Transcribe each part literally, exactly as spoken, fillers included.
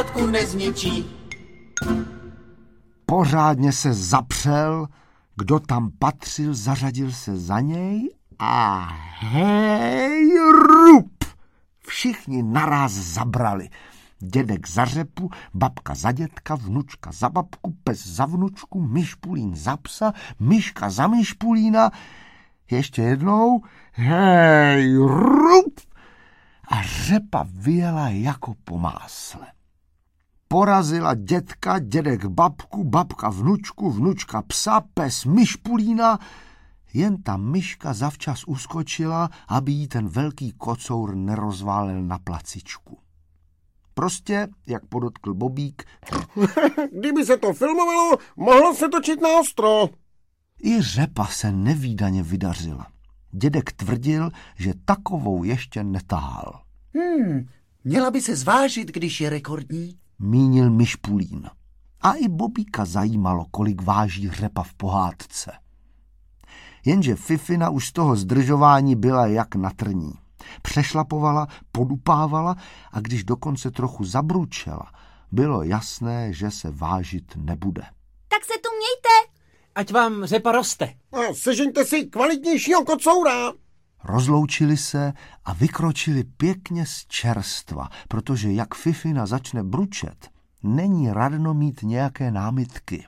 nezničí. Pořádně se zapřel, kdo tam patřil, zařadil se za něj a hej, rup! Všichni naráz zabrali. Dědek za řepu, babka za dědka, vnučka za babku, pes za vnučku, myšpulín za psa, myška za myšpulína. Ještě jednou, hej, rup! A řepa vyjela jako po másle. Porazila dědka, dědek babku, babka vnučku, vnučka psa, pes myšpulína. Jen ta myška zavčas uskočila, aby jí ten velký kocour nerozválil na placičku. Prostě, jak podotkl Bobík, kdyby se to filmovalo, mohlo se točit na ostro. I řepa se nevídaně vydařila. Dědek tvrdil, že takovou ještě netahal. Hmm, měla by se zvážit, když je rekordní. Mínil myšpulín. A i Bobíka zajímalo, kolik váží řepa v pohádce. Jenže Fifina už z toho zdržování byla jak na trní. Přešlapovala, podupávala a když dokonce trochu zabručela, bylo jasné, že se vážit nebude. Tak se tu mějte. Ať vám řepa roste. A sežeňte si kvalitnějšího kocoura. Rozloučili se a vykročili pěkně z čerstva, protože jak Fifina začne bručet, není radno mít nějaké námitky.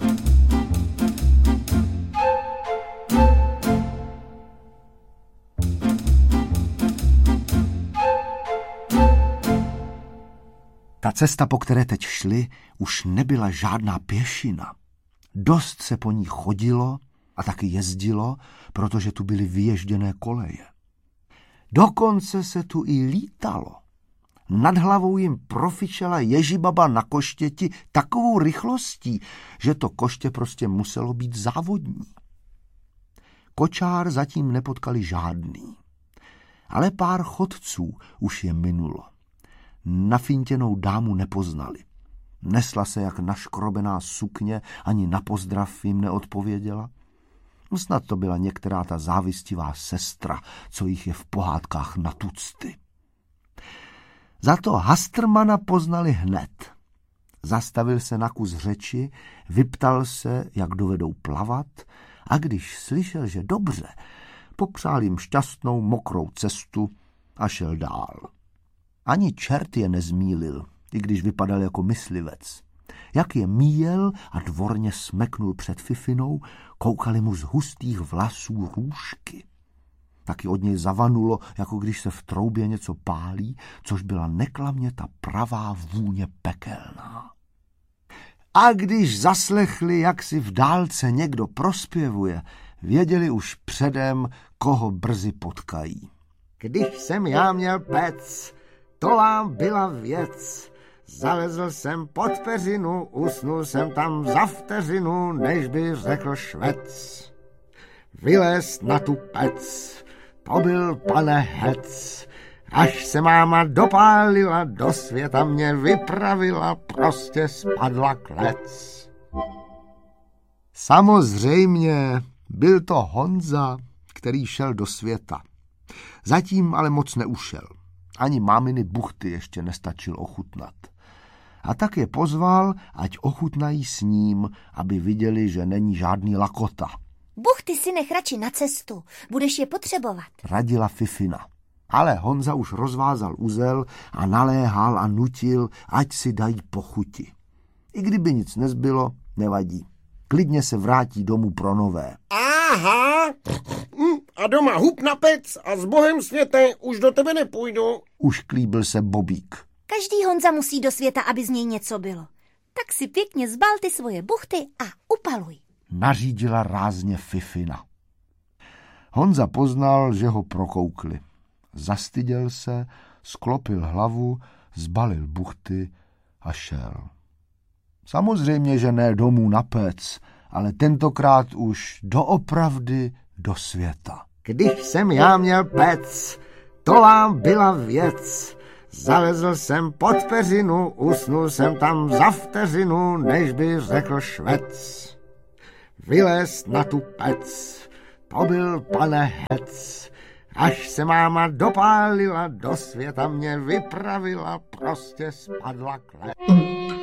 Ta cesta, po které teď šli, už nebyla žádná pěšina. Dost se po ní chodilo a taky jezdilo, protože tu byly vyježděné koleje. Dokonce se tu i lítalo. Nad hlavou jim profičela Ježibaba na koštěti takovou rychlostí, že to koště prostě muselo být závodní. Kočár zatím nepotkali žádný, ale pár chodců už je minulo. Nafintěnou dámu nepoznali. Nesla se jak naškrobená sukně, ani na pozdrav jim neodpověděla. Snad to byla některá ta závistivá sestra, co jich je v pohádkách na tucty. Za to Hastrmana poznali hned. Zastavil se na kus řeči, vyptal se, jak dovedou plavat, a když slyšel, že dobře, popřál jim šťastnou mokrou cestu a šel dál. Ani čert je nezmýlil, i když vypadal jako myslivec. Jak je míjel a dvorně smeknul před Fifinou, koukali mu z hustých vlasů růžky. Taky od něj zavanulo, jako když se v troubě něco pálí, což byla neklamně ta pravá vůně pekelná. A když zaslechli, jak si v dálce někdo prospěvuje, věděli už předem, koho brzy potkají. Když jsem já měl pec, to vám byla věc. Zalezl jsem pod peřinu, usnul jsem tam za vteřinu, než by řekl švec. Vylez na tu pec, to byl pane hec. Až se máma dopálila, do světa mě vypravila, prostě spadla klec. Samozřejmě byl to Honza, který šel do světa. Zatím ale moc neušel. Ani máminy buchty ještě nestačil ochutnat. A tak je pozval, ať ochutnají s ním, aby viděli, že není žádný lakota. Buchty si nech radši na cestu, budeš je potřebovat, radila Fifina. Ale Honza už rozvázal uzel a naléhal a nutil, ať si dají pochuti. I kdyby nic nezbylo, nevadí. Klidně se vrátí domů pro nové. Aha, a doma hup na pec a s Bohem světe už do tebe nepůjdu. Už klíbil se Bobík. Každý Honza musí do světa, aby z něj něco bylo. Tak si pěkně zbal ty svoje buchty a upaluj. Nařídila rázně Fifina. Honza poznal, že ho prokoukli. Zastyděl se, sklopil hlavu, zbalil buchty a šel. Samozřejmě, že ne domů na pec, ale tentokrát už doopravdy do světa. Když jsem já měl pec, to vám byla věc. Zalezl jsem pod peřinu, usnul jsem tam za vteřinu, než by řekl švec. Vylez na tu pec, to byl pane hec. Až se máma dopálila, do světa mě vypravila, prostě spadla klep.